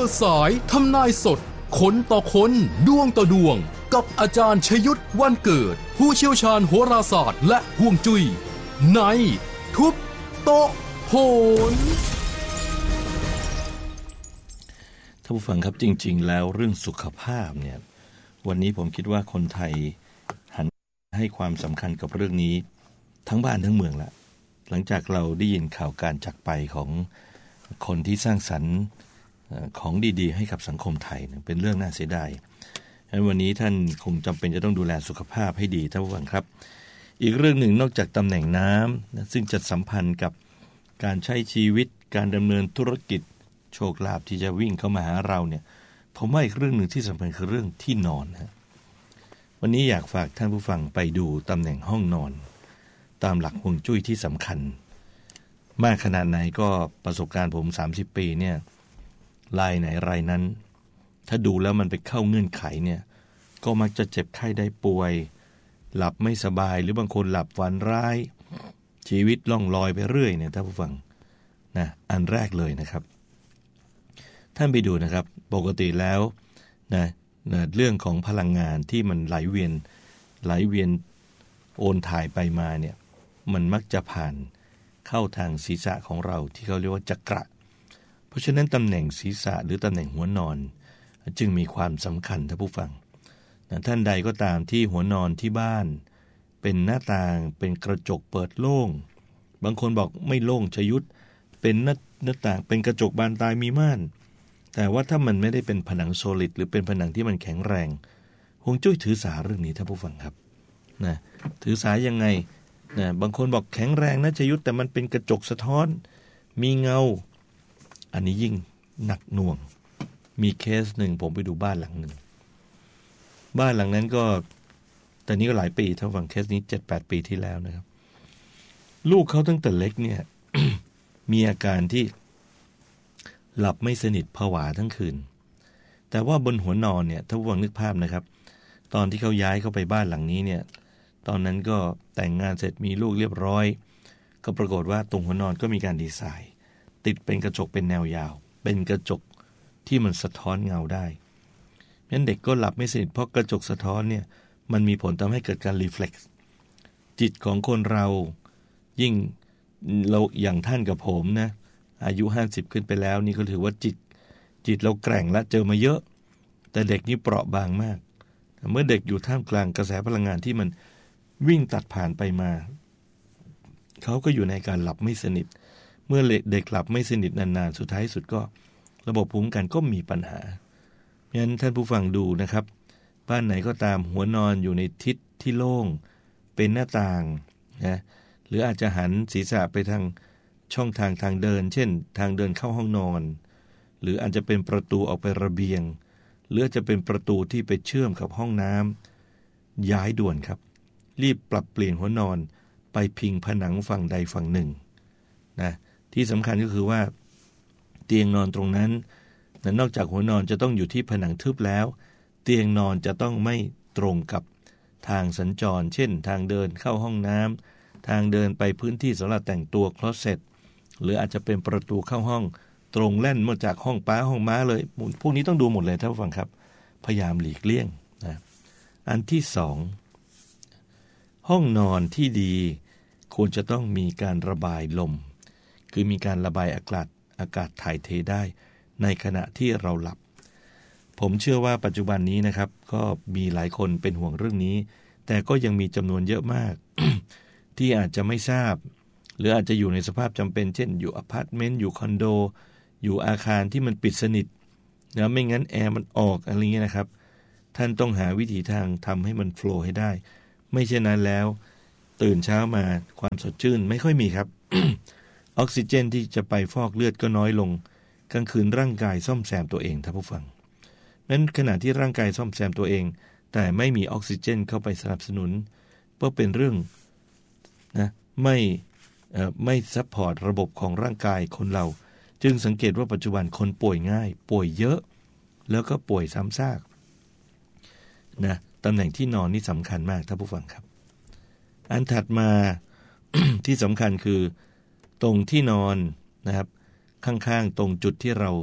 ดสายทำนายสดคนต่อคนดวงต่อดวงกับอาจารย์ชยุทธวันเกิดผู้เชี่ยวชาญโหราศาสตร์และฮวงจุ้ยในทุบโต๊ะโหนท่านผู้ฟังครับจริงๆแล้วเรื่องสุขภาพเนี่ยวันนี้ผมคิดว่าคนไทยหันให้ความสำคัญกับเรื่องนี้ทั้งบ้านทั้งเมืองละหลังจากเราได้ยินข่าวการจากไปของคนที่สร้างสรรค์ของดีๆให้กับสังคมไทยเป็นเรื่องน่าเสียดายฉะนั้นวันนี้ท่านคงจำเป็นจะต้องดูแลสุขภาพให้ดีท่านผู้ฟังครับอีกเรื่องหนึ่งนอกจากตำแหน่งน้ำซึ่งจะสัมพันธ์กับการใช้ชีวิตการดำเนินธุรกิจโชคลาภที่จะวิ่งเข้ามาหาเราเนี่ยผมว่าอีกเรื่องหนึ่งที่สำคัญคือเรื่องที่นอนนะวันนี้อยากฝากท่านผู้ฟังไปดูตำแหน่งห้องนอนตามหลักฮวงจุ้ยที่สำคัญมากขนาดไหนก็ประสบการณ์ผม30 ปีเนี่ยรายไหนรายนั้นถ้าดูแล้วมันไปเข้าเงื่อนไขเนี่ยก็มักจะเจ็บไข้ได้ป่วยหลับไม่สบายหรือบางคนหลับฝันร้ายชีวิตล่องลอยไปเรื่อยเนี่ยท่านผู้ฟังนะอันแรกเลยนะครับท่านไปดูนะครับปกติแล้วนะเรื่องของพลังงานที่มันไหลเวียนโอนถ่ายไปมาเนี่ยมันมักจะผ่านเข้าทางศีรษะของเราที่เขาเรียกว่าจักระเพราะฉะนั้นตำแหน่งศีรษะหรือตำแหน่งหัวนอนจึงมีความสำคัญท่านผู้ฟังท่านใดก็ตามที่หัวนอนที่บ้านเป็นหน้าต่างเป็นกระจกเปิดโล่งบางคนบอกไม่โล่งชยุทธเป็นหน้าต่างเป็นกระจกบานตายมีม่านแต่ว่าถ้ามันไม่ได้เป็นผนังโซลิดหรือเป็นผนังที่มันแข็งแรงฮวงจุ้ยถือสาเรื่องนี้ท่านผู้ฟังครับนะถือสายังไงนะบางคนบอกแข็งแรงนะชยุทธแต่มันเป็นกระจกสะท้อนมีเงาอันนี้ยิ่งหนักหน่วงมีเคสหนึ่งผมไปดูบ้านหลังหนึ่งบ้านหลังนั้นก็แต่นี้ก็หลายปีถ้าฟังเคสนี้ 7-8 ปีที่แล้วนะครับลูกเขาตั้งแต่เล็กเนี่ย มีอาการที่หลับไม่สนิทผวาทั้งคืนแต่ว่าบนหัวนอนเนี่ยถ้าฟังนึกภาพนะครับตอนที่เขาย้ายเข้าไปบ้านหลังนี้เนี่ยตอนนั้นก็แต่งงานเสร็จมีลูกเรียบร้อยก็ปรากฏว่าตรงหัวนอนก็มีการดีไซน์ติดเป็นกระจกเป็นแนวยาวเป็นกระจกที่มันสะท้อนเงาได้งั้นเด็กก็หลับไม่สนิทเพราะกระจกสะท้อนเนี่ยมันมีผลทำให้เกิดการรีเฟล็กซ์จิตของคนเรายิ่งเราอย่างท่านกับผมนะอายุ50ขึ้นไปแล้วนี่ก็ถือว่าจิตเราแกร่งและเจอมาเยอะแต่เด็กนี่เปราะบางมากเมื่อเด็กอยู่ท่ามกลางกระแสพลังงานที่มันวิ่งตัดผ่านไปมาเขาก็อยู่ในการหลับไม่สนิทเมื่อเด็กหลับไม่สนิทนานๆสุดท้ายสุดก็ระบบภูมิคุ้มกันก็มีปัญหาเพราะฉะนั้นท่านผู้ฟังดูนะครับบ้านไหนก็ตามหัวนอนอยู่ในทิศที่โล่งเป็นหน้าต่างนะหรืออาจจะหันศีรษะไปทางช่องทางเดินเช่นทางเดินเข้าห้องนอนหรืออาจจะเป็นประตูออกไประเบียงหรือจะเป็นประตูที่ไปเชื่อมกับห้องน้ำย้ายด่วนครับรีบปรับเปลี่ยนหัวนอนไปพิงผนังฝั่งใดฝั่งหนึ่งนะที่สำคัญก็คือว่าเตียงนอนตรงนั้นนอกจากหัวนอนจะต้องอยู่ที่ผนังทึบแล้วเตียงนอนจะต้องไม่ตรงกับทางสัญจรเช่นทางเดินเข้าห้องน้ำทางเดินไปพื้นที่สำหรับแต่งตัวคลอสเซ็ตหรืออาจจะเป็นประตูเข้าห้องตรงแล่นมาจากห้องป้าห้องม้าเลยพวกนี้ต้องดูหมดเลยท่านผู้ฟังครับพยายามหลีกเลี่ยงนะอันที่สองห้องนอนที่ดีควรจะต้องมีการระบายลมคือมีการระบายอากาศถ่ายเทได้ในขณะที่เราหลับผมเชื่อว่าปัจจุบันนี้นะครับก็มีหลายคนเป็นห่วงเรื่องนี้แต่ก็ยังมีจำนวนเยอะมาก ที่อาจจะไม่ทราบหรืออาจจะอยู่ในสภาพจำเป็นเช่นอยู่อพาร์ตเมนต์อยู่คอนโดอยู่อาคารที่มันปิดสนิทนะไม่งั้นแอร์มันออกอะไรเงี้ยนะครับท่านต้องหาวิธีทางทำให้มันโฟลว์ให้ได้ไม่เช่นนั้นแล้วตื่นเช้ามาความสดชื่นไม่ค่อยมีครับ ออกซิเจนที่จะไปฟอกเลือดก็น้อยลงกลางคืนร่างกายซ่อมแซมตัวเองท่านผู้ฟังนั้นขณะที่ร่างกายซ่อมแซมตัวเองแต่ไม่มีออกซิเจนเข้าไปสนับสนุนก็เป็นเรื่องนะไม่ซัพพอร์ตระบบของร่างกายคนเราจึงสังเกตว่าปัจจุบันคนป่วยง่ายป่วยเยอะแล้วก็ป่วยซ้ำซากนะตำแหน่งที่นอนนี่สำคัญมากท่านผู้ฟังครับอันถัดมา ที่สำคัญคือตรงที่นอนนะครับข้างๆตรงจุดที่เรา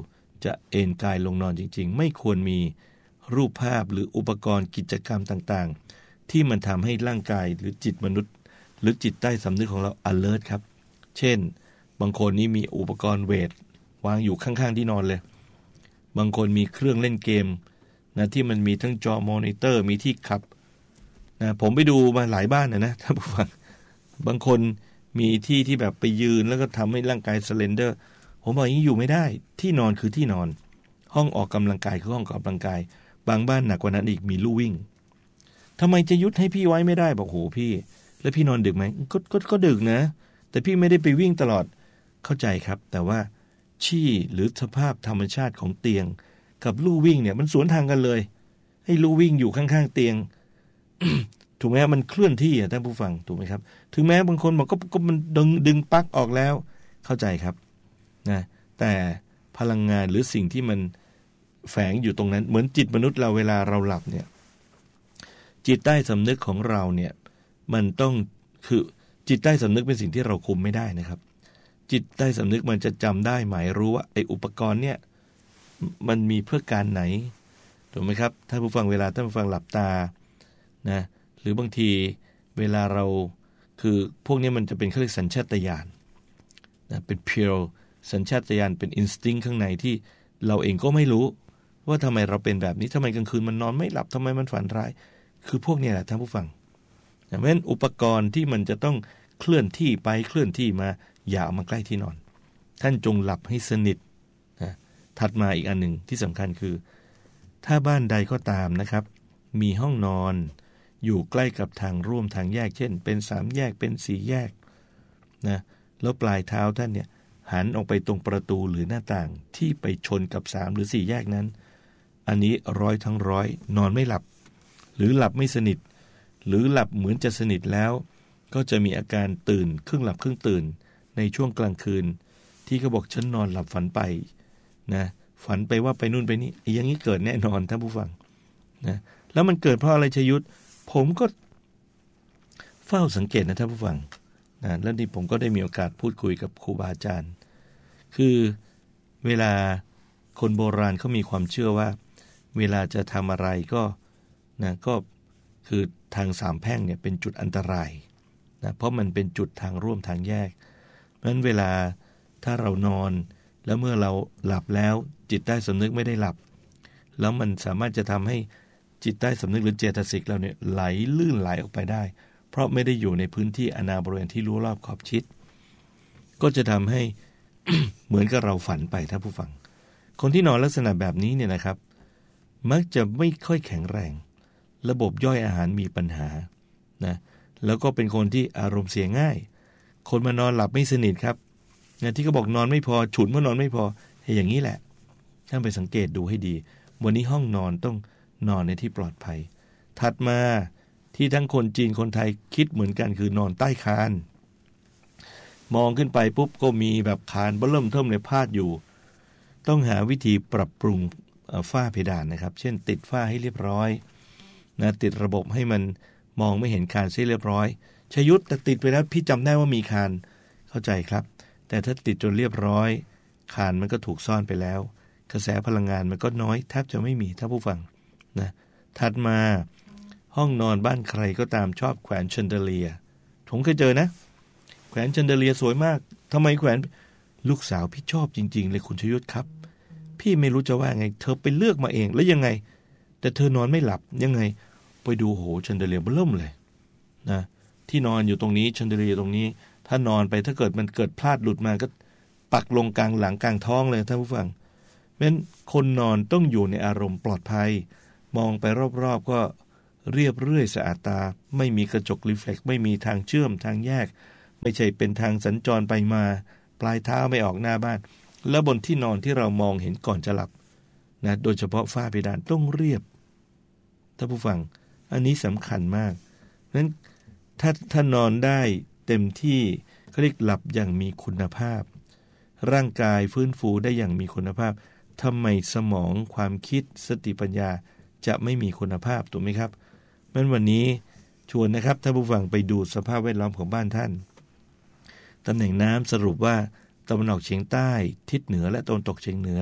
จะเอนกายลงนอนจริงๆไม่ควรมีรูปภาพหรืออุปกรณ์กิจกรรมต่างๆที่มันทำให้ร่างกายหรือจิตมนุษย์หรือจิตใต้สำนึกของเรา alert ครับเช่นบางคนนี่มีอุปกรณ์เวทวางอยู่ข้างๆที่นอนเลยบางคนมีเครื่องเล่นเกมนะที่มันมีทั้งจอมอนิเตอร์มีที่ขับนะผมไปดูมาหลายบ้านนะท่านผู้ฟังบางคนมีที่แบบไปยืนแล้วก็ทำให้ร่างกายสเลนเดอร์ผมบอกอย่างนี้อยู่ไม่ได้ที่นอนคือที่นอนห้องออกกำลังกายคือห้องออกกำลังกายบางบ้านหนักกว่านั้นอีกมีลู่วิ่งทำไมจะยุดให้พี่ไว้ไม่ได้บอกโหพี่แล้วพี่นอนดึกไหมก็ดึกนะแต่พี่ไม่ได้ไปวิ่งตลอดเข้าใจครับแต่ว่าชี่หรือสภาพธรรมชาติของเตียงกับลู่วิ่งเนี่ยมันสวนทางกันเลยให้ลู่วิ่งอยู่ข้างๆเตียง ถูกไหมมันเคลื่อนที่ท่านผู้ฟังถูกไหมครับถึงแม้บางคนบอกก็มันดึงปลั๊กออกแล้วเข้าใจครับนะแต่พลังงานหรือสิ่งที่มันแฝงอยู่ตรงนั้นเหมือนจิตมนุษย์เราเวลาเราหลับเนี่ยจิตใต้สำนึกของเราเนี่ยมันต้องคือจิตใต้สำนึกเป็นสิ่งที่เราคุมไม่ได้นะครับจิตใต้สำนึกมันจะจำได้หมายรู้ว่าไอ้อุปกรณ์เนี่ยมันมีเพื่อการไหนถูกไหมครับท่านผู้ฟังเวลาท่านผู้ฟังหลับตานะหรือบางทีเวลาเราคือพวกนี้มันจะเป็นเขาเรียกสัญชาตญาณนะเป็น pure สัญชาตญาณเป็น instinct ข้างในที่เราเองก็ไม่รู้ว่าทำไมเราเป็นแบบนี้ทำไมกลางคืนมันนอนไม่หลับทำไมมันฝันร้ายคือพวกนี้แหละท่านผู้ฟังเพราะฉะนั้นอุปกรณ์ที่มันจะต้องเคลื่อนที่ไปเคลื่อนที่มาอย่าเอามาใกล้ที่นอนท่านจงหลับให้สนิทนะถัดมาอีกอันหนึ่งที่สำคัญคือถ้าบ้านใดก็ตามนะครับมีห้องนอนอยู่ใกล้กับทางร่วมทางแยกเช่นเป็น3แยกเป็น4แยกนะแล้วปลายเท้าท่านเนี่ยหันออกไปตรงประตูหรือหน้าต่างที่ไปชนกับ3หรือ4แยกนั้นอันนี้100ทั้ง100นอนไม่หลับหรือหลับไม่สนิทหรือหลับเหมือนจะสนิทแล้วก็จะมีอาการตื่นครึ่งหลับครึ่งตื่นในช่วงกลางคืนที่เขาบอกฉันนอนหลับฝันไปนะฝันไปว่าไปนู่นไปนี่อย่างนี้เกิดแน่นอนท่านผู้ฟังนะแล้วมันเกิดเพราะอะไรชยุทธผมก็เฝ้าสังเกตนะท่านผู้ฟังนะแล้วนี่ผมก็ได้มีโอกาสพูดคุยกับครูบาอาจารย์คือเวลาคนโบราณเขามีความเชื่อว่าเวลาจะทำอะไรก็นะก็คือทาง3แพร่งเนี่ยเป็นจุดอันตรายนะเพราะมันเป็นจุดทางร่วมทางแยกเพราะฉะนั้นเวลาถ้าเรานอนแล้วเมื่อเราหลับแล้วจิตใต้สำนึกไม่ได้หลับแล้วมันสามารถจะทำให้จิตใต้สำนึกหรือเจตสิกเราเนี่ยไหลลื่นไหลออกไปได้เพราะไม่ได้อยู่ในพื้นที่อนาบริเวณที่รู้รอบขอบชิดก็จะทำให้ เหมือนกับเราฝันไปท่านผู้ฟังคนที่นอนลักษณะแบบนี้เนี่ยนะครับมักจะไม่ค่อยแข็งแรงระบบย่อยอาหารมีปัญหานะแล้วก็เป็นคนที่อารมณ์เสียง่ายคนมานอนหลับไม่สนิทครับนะที่เขาบอกนอนไม่พอฉุนว่านอนไม่พออย่างนี้แหละท่านไปสังเกตดูให้ดีวันนี้ห้องนอนต้องนอนในที่ปลอดภัยถัดมาที่ทั้งคนจีนคนไทยคิดเหมือนกันคือนอนใต้คานมองขึ้นไปปุ๊บก็มีแบบคานเบิ่มเทิ่มเลยพาดอยู่ต้องหาวิธีปรับปรุงฝ้าเพดานนะครับเช่นติดฝ้าให้เรียบร้อยนะติดระบบให้มันมองไม่เห็นคานเสียเรียบร้อยชยุทธแต่ติดไปแล้วพี่จำได้ว่ามีคานเข้าใจครับแต่ถ้าติดจนเรียบร้อยคานมันก็ถูกซ่อนไปแล้วกระแสพลังงานมันก็น้อยแทบจะไม่มีถ้าผู้ฟังนะถัดมาห้องนอนบ้านใครก็ตามชอบแขวนแชนเดอเลียร์ผมเคยเจอนะแขวนแชนเดอเลียร์สวยมากทำไมแขวนลูกสาวพี่ชอบจริงๆเลยคุณชยุทธครับพี่ไม่รู้จะว่าไงเธอไปเลือกมาเองแล้วยังไงแต่เธอนอนไม่หลับยังไงไปดูโหแชนเดอเลียร์เบิ่มเลยนะที่นอนอยู่ตรงนี้แชนเดอเลียร์ตรงนี้ถ้านอนไปถ้าเกิดมันเกิดพลาดหลุดมาก็ปักลงกลางหลังกลางท้องเลยท่านผู้ฟังเพราะฉะนั้นคนนอนต้องอยู่ในอารมณ์ปลอดภัยมองไปรอบๆก็เรียบเรื่อยสะอาดตาไม่มีกระจกรีเฟล็กซ์ไม่มีทางเชื่อมทางแยกไม่ใช่เป็นทางสัญจรไปมาปลายเท้าไม่ออกหน้าบ้านแล้วบนที่นอนที่เรามองเห็นก่อนจะหลับนะโดยเฉพาะฝ้าเพดานต้องเรียบท่านผู้ฟังอันนี้สำคัญมากนั้นถ้านอนได้เต็มที่เขาเรียกหลับอย่างมีคุณภาพร่างกายฟื้นฟูได้อย่างมีคุณภาพทำไมสมองความคิดสติปัญญาจะไม่มีคุณภาพถูกไหมครับเพราะฉะนั้นวันนี้ชวนนะครับท่านผู้ฟังไปดูสภาพแวดล้อมของบ้านท่านตำแหน่งน้ำสรุปว่าตะวันออกเฉียงใต้ทิศเหนือและตะวันตกเฉียงเหนือ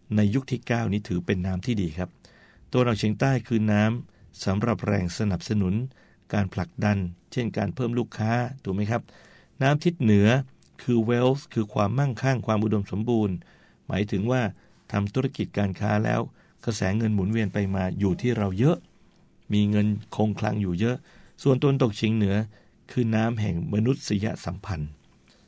ในยุคที่9นี้ถือเป็นน้ำที่ดีครับตัวเราเฉียงใต้คือน้ำสำหรับแรงสนับสนุนการผลักดันเช่นการเพิ่มลูกค้าถูกไหมครับน้ำทิศเหนือคือ wealth คือความมั่งคั่งความอุดมสมบูรณ์หมายถึงว่าทำธุรกิจการค้าแล้วกระแสเงินหมุนเวียนไปมาอยู่ที่เราเยอะมีเงินคงคลังอยู่เยอะส่วนตะวันตกเฉียงเหนือคือน้ำแห่งมนุษยสัมพันธ์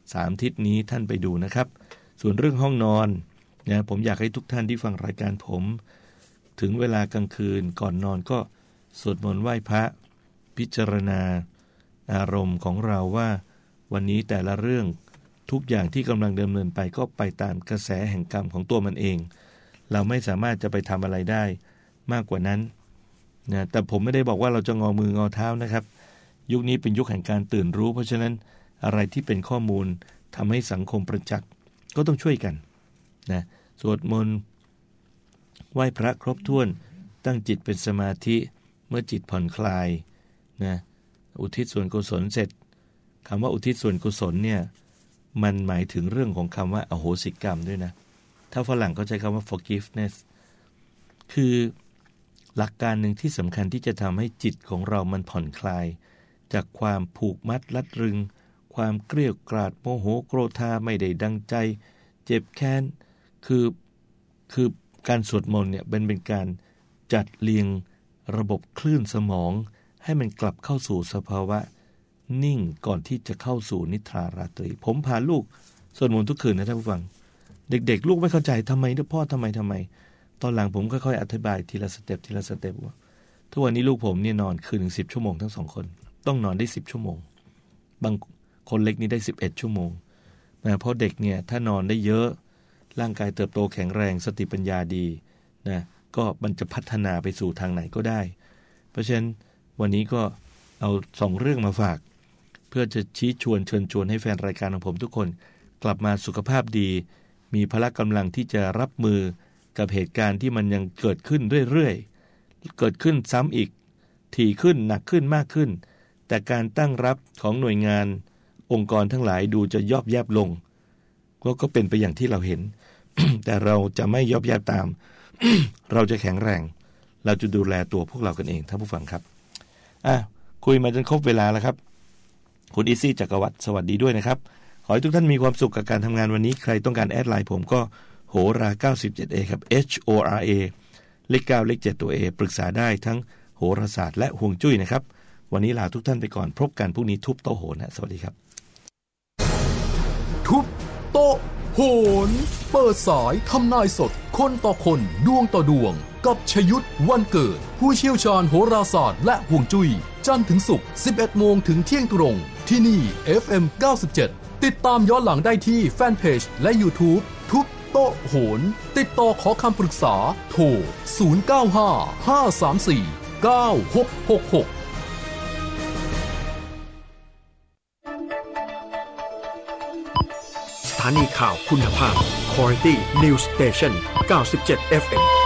3ทิศนี้ท่านไปดูนะครับส่วนเรื่องห้องนอนนะผมอยากให้ทุกท่านที่ฟังรายการผมถึงเวลากลางคืนก่อนนอนก็สวดมนต์ไหว้พระพิจารณาอารมณ์ของเราว่าวันนี้แต่ละเรื่องทุกอย่างที่กำลังดำเนินไปก็ไปตามกระแสแห่งกรรมของตัวมันเองเราไม่สามารถจะไปทำอะไรได้มากกว่านั้นนะแต่ผมไม่ได้บอกว่าเราจะงอมืองอเท้านะครับยุคนี้เป็นยุคแห่งการตื่นรู้เพราะฉะนั้นอะไรที่เป็นข้อมูลทำให้สังคมประจักษ์ก็ต้องช่วยกันนะสวดมนต์ไหว้พระครบถ้วนตั้งจิตเป็นสมาธิเมื่อจิตผ่อนคลายนะอุทิศส่วนกุศลเสร็จคำว่าอุทิศส่วนกุศลเนี่ยมันหมายถึงเรื่องของคำว่าอโหสิกรรมด้วยนะถ้าฝรั่งเขาใช้คำว่า forgiveness คือหลักการหนึ่งที่สำคัญที่จะทำให้จิตของเรามันผ่อนคลายจากความผูกมัดรัดรึงความเกลียวกราดโมโหโกรธาไม่ได้ดังใจเจ็บแค้นคือการสวดมนต์เนี่ยเป็นการจัดเรียงระบบคลื่นสมองให้มันกลับเข้าสู่สภาวะนิ่งก่อนที่จะเข้าสู่นิทราราตรีผมพาลูกสวดมนต์ทุกคืนนะท่านผู้ฟังเด็กๆลูกไม่เข้าใจทำไมด้วยพ่อทำไมตอนหลังผมค่อยๆอธิบายทีละสเต็ปว่าทุกวันนี้ลูกผมเนี่ยนอนคืนถึง10 ชั่วโมงทั้ง2คนต้องนอนได้10 ชั่วโมงบางคนเล็กนี่ได้11 ชั่วโมงนะเพราะเด็กเนี่ยถ้านอนได้เยอะร่างกายเติบโตแข็งแรงสติปัญญาดีนะก็มันจะพัฒนาไปสู่ทางไหนก็ได้เพราะฉะนั้นวันนี้ก็เอา2 เรื่องมาฝากเพื่อจะชี้ชวนเชิญชวนให้แฟนรายการของผมทุกคนกลับมาสุขภาพดีมีพละกำลังที่จะรับมือกับเหตุการณ์ที่มันยังเกิดขึ้นเรื่อยๆเกิดขึ้นซ้ำอีกถี่ขึ้นหนักขึ้นมากขึ้นแต่การตั้งรับของหน่วยงานองค์กรทั้งหลายดูจะยอบแยบลงก็เป็นไปอย่างที่เราเห็น แต่เราจะไม่ยอบแยบตาม เราจะแข็งแรงเราจะดูแลตัวพวกเรากันเองท่านผู้ฟังครับคุยมาจนครบเวลาแล้วครับคุณอีซี่จักรวัฒน์สวัสดีด้วยนะครับขอให้ทุกท่านมีความสุขกับการทำงานวันนี้ใครต้องการแอดไลน์ผมก็โหรา97A ครับ HORA เลข 9 เลข 7 ตัว A ปรึกษาได้ทั้งโหราศาสตร์และฮวงจุ้ยนะครับวันนี้ลาทุกท่านไปก่อนพบกันพรุ่งนี้ทุบโต๊ะโหนสวัสดีครับทุบโต๊ะโหนเปิดสายทำนายสดคนต่อคนดวงต่อดวงกับชยุทธวันเกิดผู้เชี่ยวชาญโหราศาสตร์และฮวงจุ้ยจันทร์ถึงศุกร์ 11 โมงถึงเที่ยงตรงที่นี่ FM 97ติดตามย้อนหลังได้ที่แฟนเพจและ YouTube ทุบโต๊ะโหนติดต่อขอคำปรึกษาโทร 0955349666 สถานีข่าวคุณภาพ Quality News Station 97 FM